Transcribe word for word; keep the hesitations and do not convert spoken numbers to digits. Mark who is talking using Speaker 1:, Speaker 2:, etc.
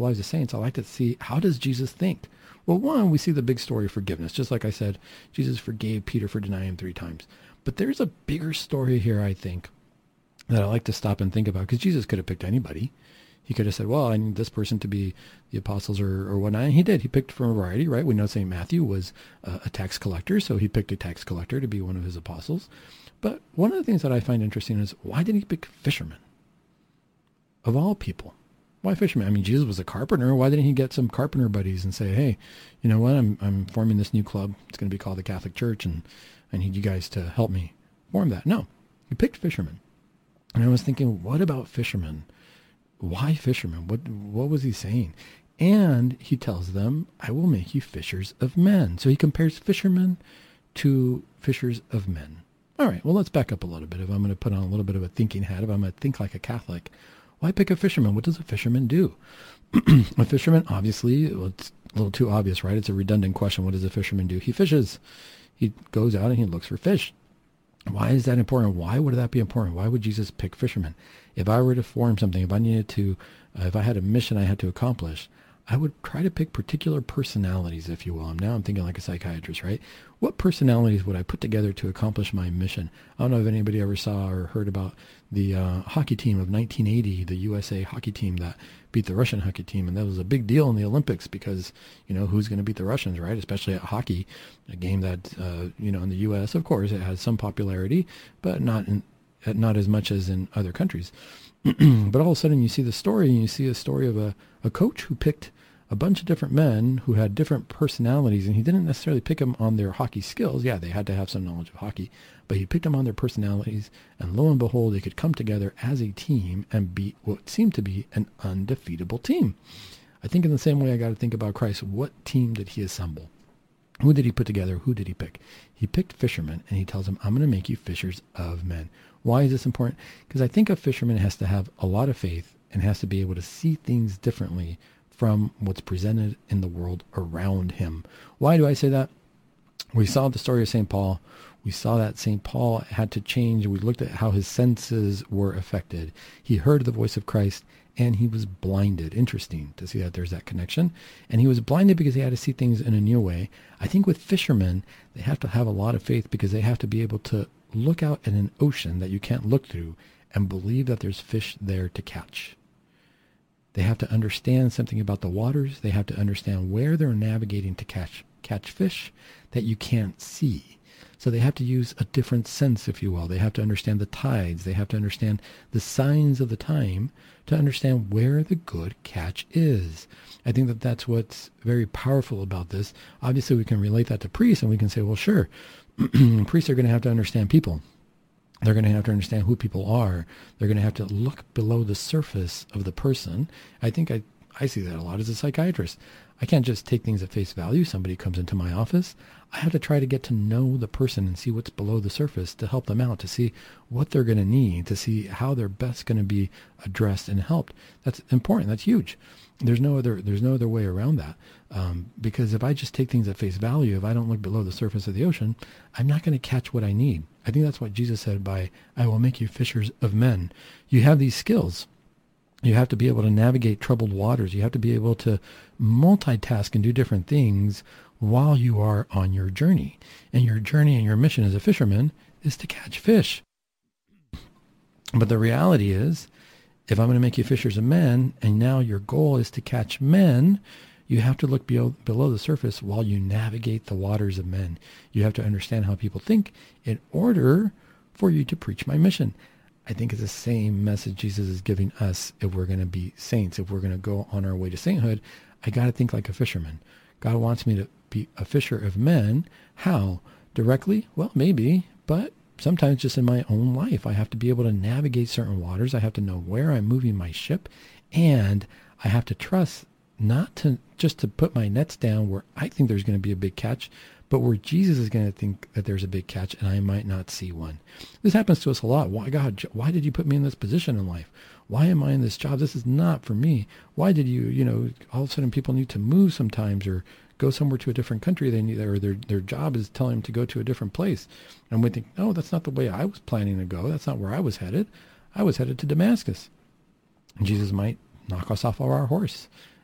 Speaker 1: lives of saints, I like to see, how does Jesus think? Well, one, we see the big story of forgiveness. Just like I said, Jesus forgave Peter for denying him three times. But there's a bigger story here, I think, that I like to stop and think about, because Jesus could have picked anybody. He could have said, well, I need this person to be the apostles or, or whatnot. And he did. He picked from a variety, right? We know Saint Matthew was a, a tax collector, so he picked a tax collector to be one of his apostles. But one of the things that I find interesting is, why did he pick fishermen? Of all people. Why fishermen? I mean, Jesus was a carpenter. Why didn't he get some carpenter buddies and say, hey, you know what? I'm I'm forming this new club. It's going to be called the Catholic Church, and I need you guys to help me form that. No, he picked fishermen. And I was thinking, what about fishermen? Why fishermen? What what was he saying? And he tells them, I will make you fishers of men. So he compares fishermen to fishers of men. All right, well, let's back up a little bit. If I'm going to put on a little bit of a thinking hat, if I'm going to think like a Catholic, why pick a fisherman? What does a fisherman do? A fisherman, obviously, well, it's a little too obvious, right? It's a redundant question. What does a fisherman do? He fishes. He goes out and he looks for fish. Why is that important? Why would that be important? Why would Jesus pick fishermen? If I were to form something, if I needed to, uh, if I had a mission I had to accomplish, I would try to pick particular personalities, if you will. Now I'm thinking like a psychiatrist, right? What personalities would I put together to accomplish my mission? I don't know if anybody ever saw or heard about the uh, hockey team of nineteen eighty, the U S A hockey team that beat the Russian hockey team. And that was a big deal in the Olympics because, you know, who's going to beat the Russians, right? Especially at hockey, a game that, uh, you know, in the U S, of course, it has some popularity, but not in, not as much as in other countries. But all of a sudden you see the story, and you see a story of a, a coach who picked a bunch of different men who had different personalities, and he didn't necessarily pick them on their hockey skills. Yeah, they had to have some knowledge of hockey, but he picked them on their personalities, and lo and behold, they could come together as a team and beat what seemed to be an undefeatable team. I think in the same way I got to think about Christ. What team did he assemble? Who did he put together? Who did he pick? He picked fishermen, and he tells them, I'm going to make you fishers of men. Why is this important? Because I think a fisherman has to have a lot of faith and has to be able to see things differently from what's presented in the world around him. Why do I say that? We saw the story of Saint Paul. We saw that Saint Paul had to change. We looked at how his senses were affected. He heard the voice of Christ, and he was blinded. Interesting to see that there's that connection. And he was blinded because he had to see things in a new way. I think with fishermen, they have to have a lot of faith because they have to be able to look out at an ocean that you can't look through and believe that there's fish there to catch. They have to understand something about the waters. They have to understand where they're navigating to catch catch fish that you can't see. So they have to use a different sense, if you will. They have to understand the tides. They have to understand the signs of the time to understand where the good catch is. I think that that's what's very powerful about this. Obviously, we can relate that to priests, and we can say, well, sure, priests are going to have to understand people. They're going to have to understand who people are. They're going to have to look below the surface of the person. I think I, I see that a lot as a psychiatrist. I can't just take things at face value. Somebody comes into my office. I have to try to get to know the person and see what's below the surface to help them out, to see what they're going to need, to see how they're best going to be addressed and helped. That's important. That's huge. There's no other, there's no other way around that. Um, because if I just take things at face value, if I don't look below the surface of the ocean, I'm not going to catch what I need. I think that's what Jesus said by, I will make you fishers of men. You have these skills. You have to be able to navigate troubled waters. You have to be able to multitask and do different things while you are on your journey. And your journey and your mission as a fisherman is to catch fish. But the reality is, if I'm going to make you fishers of men, and now your goal is to catch men, you have to look below, below the surface while you navigate the waters of men. You have to understand how people think in order for you to preach my mission. I think it's the same message Jesus is giving us if we're going to be saints, if we're going to go on our way to sainthood. I got to think like a fisherman. God wants me to be a fisher of men. How? Directly? Well, maybe, but sometimes just in my own life. I have to be able to navigate certain waters. I have to know where I'm moving my ship, and I have to trust not to just to put my nets down where I think there's going to be a big catch, but where Jesus is going to think that there's a big catch and I might not see one. This happens to us a lot. Why, God, why did you put me in this position in life? Why am I in this job? This is not for me. Why did you, you know, all of a sudden people need to move sometimes or go somewhere to a different country. They need, or their, their job is telling them to go to a different place. And we think, no, that's not the way I was planning to go. That's not where I was headed. I was headed to Damascus. And Jesus might knock us off of our horse